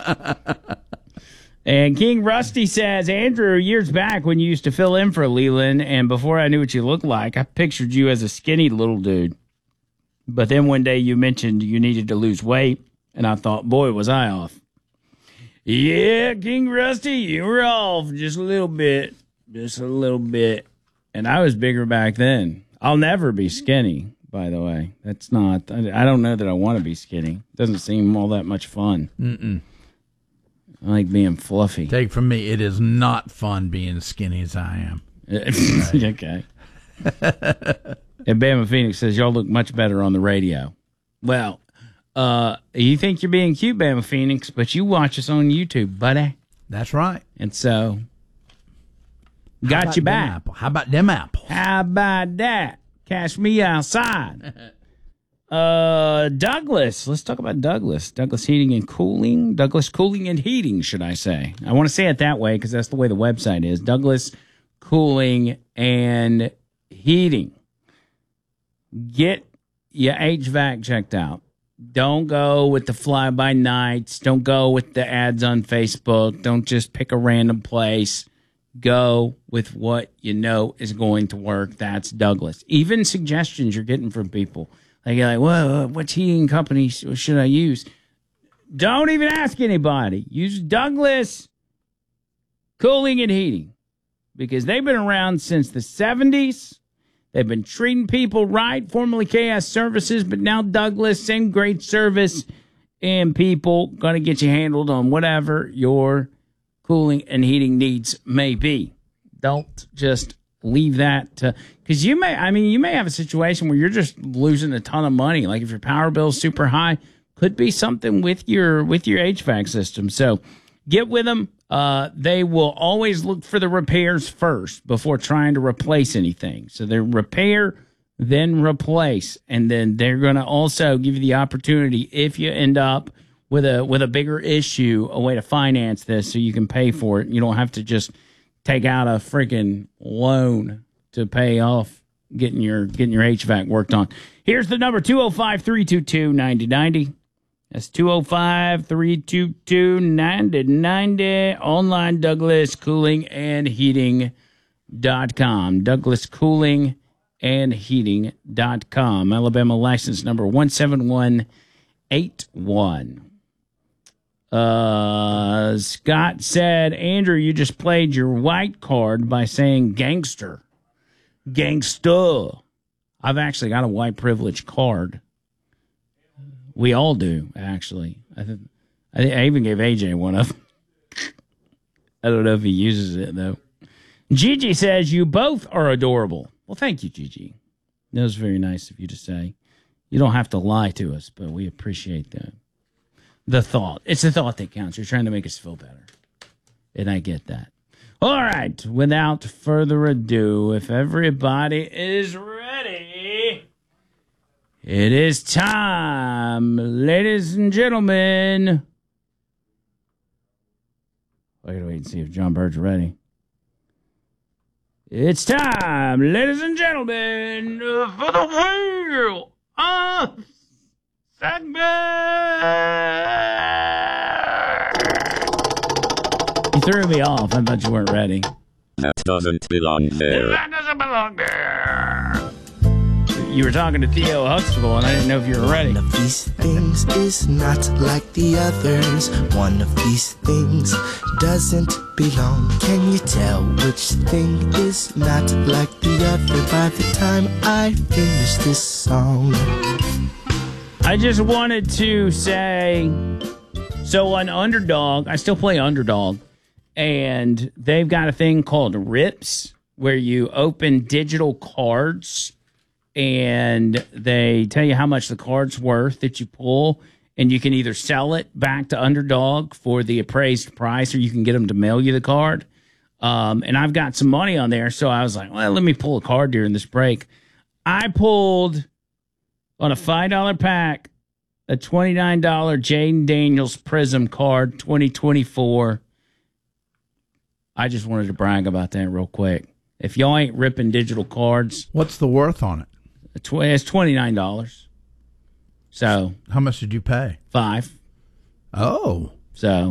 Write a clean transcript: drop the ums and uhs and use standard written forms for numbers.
And King Rusty says, Andrew, years back when you used to fill in for Leland, and before I knew what you looked like, I pictured you as a skinny little dude. But then one day you mentioned you needed to lose weight, and I thought, boy, was I off. Yeah, King Rusty, you were off just a little bit. Just a little bit. And I was bigger back then. I'll never be skinny, by the way. That's not, I don't know that I want to be skinny. Doesn't seem all that much fun. I like being fluffy. Take from me, it is not fun being skinny as I am. Okay. And Bama Phoenix says, y'all look much better on the radio. Well, you think you're being cute, Bama Phoenix, but you watch us on YouTube, buddy. That's right. And so, got you back. How about them apples? How about that? Cash me outside. Douglas. Let's talk about Douglas. Douglas Heating and Cooling. Douglas Cooling and Heating, should I say. I want to say it that way because that's the way the website is. Douglas Cooling and Heating. Get your HVAC checked out. Don't go with the fly-by-nights. Don't go with the ads on Facebook. Don't just pick a random place. Go with what you know is going to work. That's Douglas. Even suggestions you're getting from people. Like, you're like, well, what heating company should I use? Don't even ask anybody. Use Douglas Cooling and Heating because they've been around since the 70s. They've been treating people right, formerly KS Services, but now Douglas, same great service, and people going to get you handled on whatever your cooling and heating needs may be. Don't just leave that to, because you may have a situation where you're just losing a ton of money. Like if your power bill is super high, could be something with your HVAC system. So get with them. They will always look for the repairs first before trying to replace anything. So they repair, then replace, and then they're going to also give you the opportunity if you end up with a bigger issue, a way to finance this so you can pay for it. You don't have to just take out a freaking loan to pay off getting your HVAC worked on. Here's the number, 205-322-9090. That's 205-322-9090. Online, Douglas Cooling and Heating.com. Douglas Cooling and Heating.com. Alabama license number 17181. Scott said, Andrew, you just played your white card by saying gangster. Gangsta. I've actually got a white privilege card. We all do, actually. I even gave AJ one of them. I don't know if he uses it, though. Gigi says, you both are adorable. Well, thank you, Gigi. That was very nice of you to say. You don't have to lie to us, but we appreciate the thought. It's the thought that counts. You're trying to make us feel better. And I get that. All right. Without further ado, if everybody is ready, it is time, ladies and gentlemen. I gotta wait and see if John Bird's ready. It's time, ladies and gentlemen, for the wheel of segment. You threw me off. I thought you weren't ready. That doesn't belong there. That doesn't belong there. You were talking to Theo Huxtable, and I didn't know if you were ready. One of these things is not like the others. One of these things doesn't belong. Can you tell which thing is not like the other by the time I finish this song? I just wanted to say, so on Underdog, I still play Underdog, and they've got a thing called RIPS, where you open digital cards, and they tell you how much the card's worth that you pull, and you can either sell it back to Underdog for the appraised price, or you can get them to mail you the card. And I've got some money on there, so I was like, well, let me pull a card during this break. I pulled, on a $5 pack, a $29 Jaden Daniels Prism card 2024. I just wanted to brag about that real quick. If y'all ain't ripping digital cards, What's the worth on it? it's $29. So How much did you pay? $5. Oh. So